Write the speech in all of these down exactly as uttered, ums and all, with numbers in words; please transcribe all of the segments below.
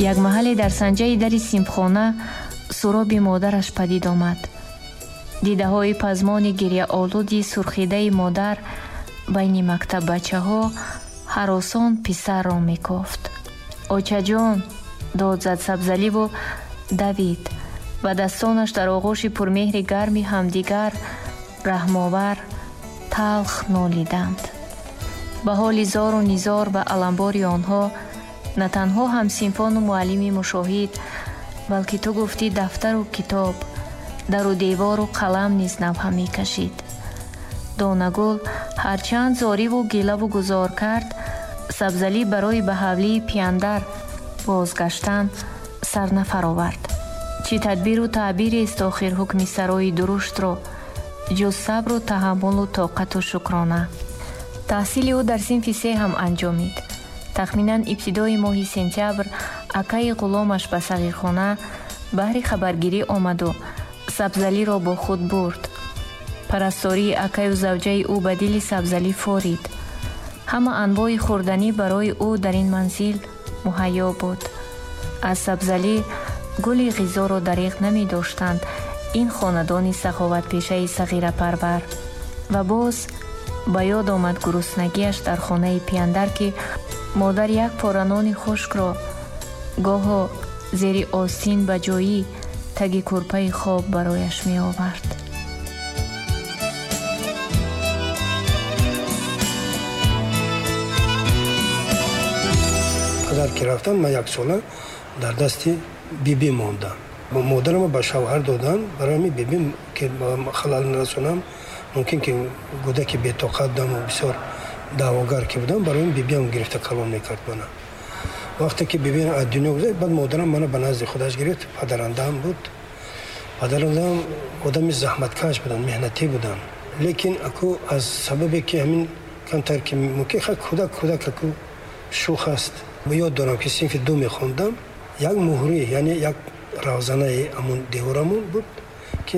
як маҳале дар санҷаи дари симхона суроби модараш падид омад. дидаҳои пазмони гирьяолуди сурхидаи модар байни мактаббачаҳо ҳаросон писарро мекофт. «Очаҷон!» дод зад Сабзаливу давид ва дастонаш дар оғӯши пурмеҳри гарми ҳамдигар раҳмовар талх нолиданд. ба ҳоли зору низор ва аламбори онҳо на танҳо ҳамсинфону муаллими мушоҳид, балки ту гуфтӣ дафтару китоб, дару девору қалам низ навҳа мекашид. Донагул ҳарчанд зориву гилаву гузор кард, Сабзалӣ барои ба ҳавлии пияндар бозгаштан сар нафаровард. чӣ тадбиру таъбирест охир ҳукми сарои дуруштро ҷуз сабру таҳаммулу тоқату шукрона. таҳсили ӯ дар синфи се ҳам анҷомид. тахминан ибтидои моҳи сентябр акаи ғуломаш ба сағирхона баҳри хабаргирӣ омаду Сабзалиро бо худ бурд. парастории акаю завҷаи ӯ ба дили Сабзалӣ форид. ҳама анвои хӯрданӣ барои ӯ дар ин манзил муҳайё буд. аз Сабзалӣ гули ғизоро дариғ намедоштанд ин хонадони саховатпешаи сағирапарвар. ва боз ба ёд омад гуруснагиаш дар хонаи пияндар, ки модар як пора нони хушкро гоҳо зери остин ба ҷои таги курпаи хоб барояш меовард. падар ки рафтан, ман як сола дар дасти биби мондам. модарам ба шавҳар додам, барои ҳамин биби ки халал нарасонам, мумкин ки гӯдаки бетоқат будам ва бисёр даъвогар ки будам, барои ин бибиам гирифта калон мекард мана. вақте ки биби аз дунё гузашт, баъд модарам мана ба назди худаш гирифт. падарандам буд. падарандам одами заҳматкаш будан, меҳнатӣ будан. лекин аку аз сабабе ки ҳамин камтар ки мумкин ха кӯдак кӯдак аку шух аст. ёд дорам ки синфи ду мехондам. як муҳри, яъне як равзанаи амун деворамон буд ки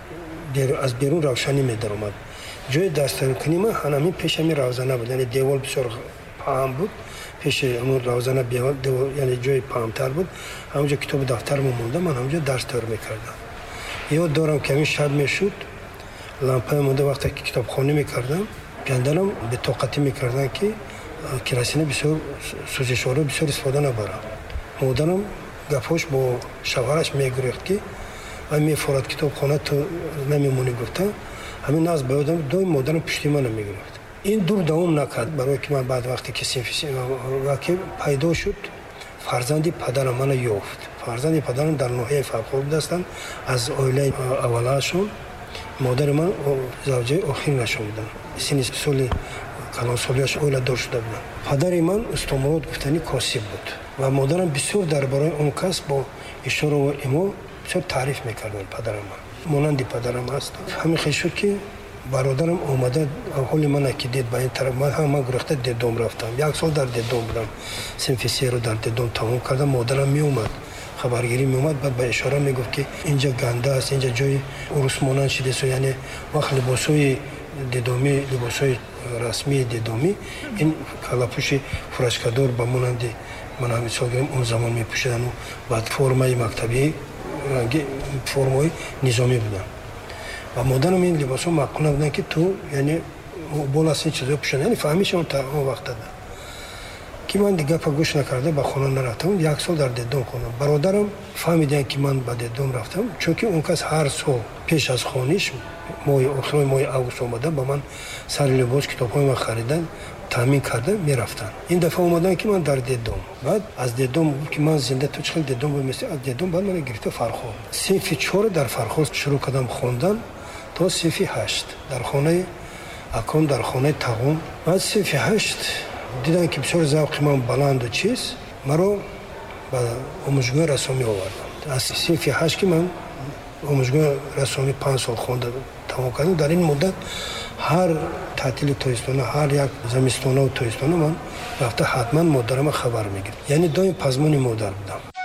аз берун равшанӣ медаромад. ҷои дастаркунӣ ма ҳанамин пеши ҳамин равзана буд, яъне девор бисёр паҳм буд. пеши амун равзана яъне ҷои паҳмтар буд. ҳамонҷо китобу дафтармо монда, ман ҳамонҷо дарс тайёр мекардам. ёд дорам ки ҳамин шаб мешуд, лампаи монда вақте ки китобхонӣ мекардам, пияндарам бетоқатӣ мекарданд ки керосини бисёр сӯзишворо бисёр истифода набарам. модарам гафош бо шавҳараш мегӯрехт ки ай мефорад китобхона ту намемонӣ гуфта, ҳамин аз ба ёдам доим модарам пушти мана мегӯрехт. ин дур давом накард, барое ки ман баъд вақте ки синфи пайдо шуд, фарзанди падарам мана ёфт. фарзанди падарам дар ноҳияи фархор будастанд, аз оилаи аввалаашон. модари ман завҷаи охиринашон буданд. сини соли калонсолиаш оиладор шуда буданд. падари ман устомурод гуфтани косиб буд ва модарам бисёр дар бораи он кас бо ишора ва имо бисёр таъриф мекарданд. падарам ман монанди падарам аст. ҳамин хел шуд ки бародарам омада ҳоли мана ки дид ба ин тараф, ман ҳам ман гурехта дедом рафтам. як сол дар дедом будам. синфи серо дар дедом тамом кардам. модарам меомад, хабаргирӣ меомад, баъд ба ишора мегуфт ки инҷа ганда аст, инҷа ҷои урусмонанд шидесо, яъне вақт либосҳои дедомӣ, либосҳои расмии дедомӣ, ин калапӯши фурашкадор ба монанди мана мисол гирем он замон мепӯшидану баъд формаи мактабии ранги формаи низомӣ буданд. ва модарам ин либосҳо маъқул набуданд ки ту яъне бол аст ин чизо пӯшанда, яъне фаҳмиш он вақт дада ки ман гапа гӯш накарда ба хона нарафтам. як сол дар дедом хонам. бародарам фаҳмиданд ки ман ба дедом рафтам, чунки он кас ҳар сол пеш аз хониш моҳи охирои моҳи август омада ба ман сари либос китобҳои ман харидан таъмин карда мерафтанд. ин дафъа омаданд ки ман дар дедом. баъд аз дедом ки ман зинда ту чӣ хел дедом бемест, аз дедом баъд мана гирифта фарход. синфи чор дар фарход шурӯъ кардам хондан то синфи ҳашт дар хонаи аком, дар хонаи тағом. баъд синфи ҳашт диданд ки бисёр завқи ман баланду чиз, маро ба омӯзгоҳи рассомӣ оварданд. аз синфи ҳашт ки ман омӯзгоҳи рассомӣ панҷ сол хонда тамом кардам. дар ин муддат ҳар таътили тоистона, ҳар як зимистонау тоистона ман рафта ҳатман модарама хабар мегирд. яъне доим пазмони модар будам.